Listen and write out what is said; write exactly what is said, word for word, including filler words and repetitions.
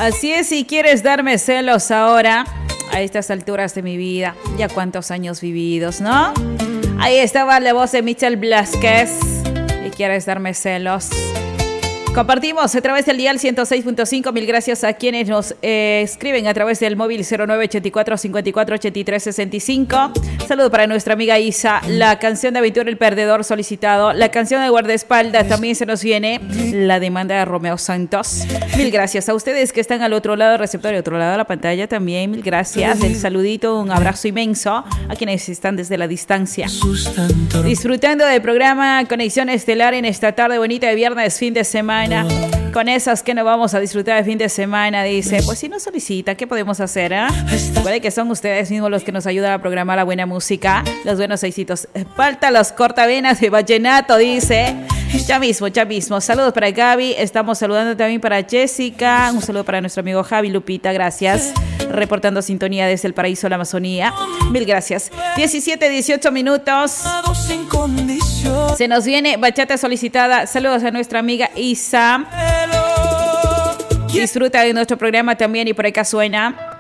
Así es, si quieres darme celos ahora, a estas alturas de mi vida, ya cuántos años vividos, ¿no? Ahí estaba la voz de Michelle Blasquez. Y quieres darme celos. Compartimos a través del dial ciento seis punto cinco. Mil gracias a quienes nos eh, escriben a través del móvil cero nueve ochenta y cuatro cincuenta y cuatro ochenta y tres sesenta y cinco. Saludo para nuestra amiga Isa. La canción de Aventura el Perdedor solicitado. La canción de Guardaespaldas también se nos viene. La demanda de Romeo Santos. Mil gracias a ustedes que están al otro lado del receptor y al otro lado de la pantalla también. Mil gracias. El saludito, un abrazo inmenso a quienes están desde la distancia. Disfrutando del programa Conexión Estelar en esta tarde bonita de viernes, fin de semana. Con esas que no vamos a disfrutar de fin de semana, dice, pues si nos solicita, ¿qué podemos hacer? Eh? Puede que son ustedes mismos los que nos ayudan a programar la buena música, los buenos éxitos. Falta los cortavenas de vallenato, dice. Ya mismo, ya mismo. Saludos para Gaby, estamos saludando también para Jessica, un saludo para nuestro amigo Javi Lupita, gracias. Reportando sintonía desde el paraíso de la Amazonía. Mil gracias. diecisiete, dieciocho minutos. Se nos viene bachata solicitada. Saludos a nuestra amiga Isa. Disfruta de nuestro programa también y por acá suena